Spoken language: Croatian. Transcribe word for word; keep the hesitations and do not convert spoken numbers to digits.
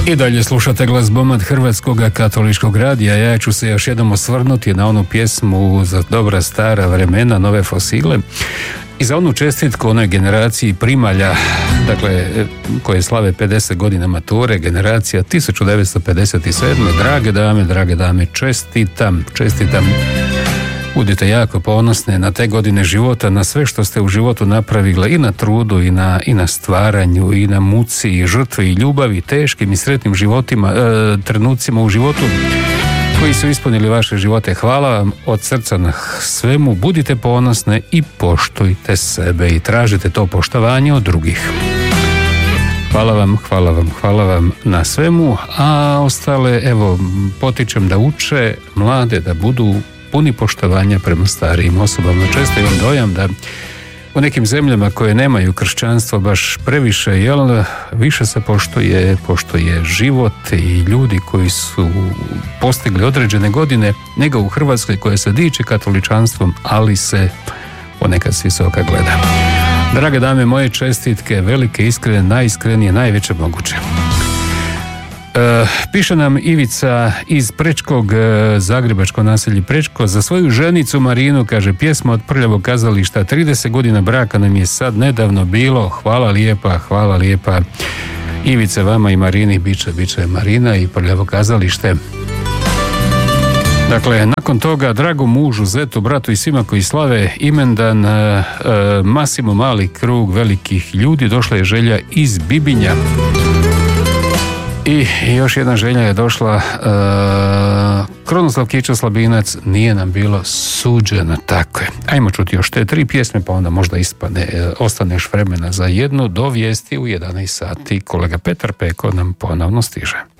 I dalje slušate glazbomat Hrvatskog katoličkog radija. Ja ću se još jednom osvrnuti na onu pjesmu za dobra stara vremena, nove fosile, i za onu čestitku onoj generaciji primalja, dakle, koje slave pedeset godina mature, generacija tisuću devetsto pedeset sedme. Drage dame, drage dame, čestitam, čestitam. Budite jako ponosne na te godine života, na sve što ste u životu napravile, i na trudu, i na, i na stvaranju, i na muci, i žrtvi, i ljubavi, teškim i sretnim životima, e, trenucima u životu koji su ispunili vaše živote. Hvala vam od srca na svemu, budite ponosne i poštujte sebe i tražite to poštovanje od drugih. Hvala vam, hvala vam, hvala vam na svemu, a ostale, evo, potičem da uče mlade, da budu puni poštovanja prema starijim osobama. Često imam dojam da u nekim zemljama koje nemaju kršćanstvo baš previše, jel, više se poštuje, poštuje život i ljudi koji su postigli određene godine, nego u Hrvatskoj koja se diči katoličanstvom, ali se ponekad s visoka gleda. Drage dame, moje čestitke, velike, iskrene, najiskrenije, najveće moguće. E, piše nam Ivica iz Prečkog, e, zagrebačko naselje Prečko, za svoju ženicu Marinu, kaže, pjesma od Prljavog kazališta, trideset godina braka nam je sad nedavno bilo, hvala lijepa, hvala lijepa Ivice, vama i Marini, biće, biće Marina i Prljavo kazalište. Dakle, nakon toga, dragom mužu, zetu, bratu i svima koji slave imendan, e, e, Masimo, mali krug velikih ljudi, došla je želja iz Bibinja. I još jedna želja je došla, uh, Kronoslav Kičo Slabinac, nije nam bilo suđeno, tako je. Ajmo čuti još te tri pjesme, pa onda možda ispane, uh, ostaneš vremena za jednu, do vijesti u jedanaest sati. Kolega Petar Peko nam ponovno stiže.